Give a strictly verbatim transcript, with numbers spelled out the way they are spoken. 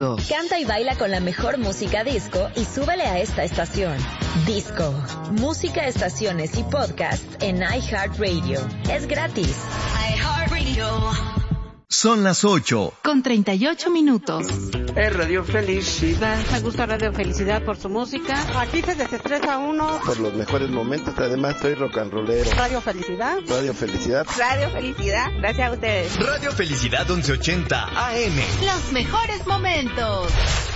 Canta y baila con la mejor música disco y súbele a esta estación. Disco. Música, estaciones y podcast en iHeartRadio. Es gratis. iHeartRadio. Son las ocho. Con treinta y ocho minutos. Es Radio Felicidad. Me gusta Radio Felicidad por su música. Aquí se desestresa uno. Por los mejores momentos, además soy rock and rollero. Radio Felicidad. Radio Felicidad. Radio Felicidad, gracias a ustedes. Radio Felicidad once ochenta A M. Los mejores momentos.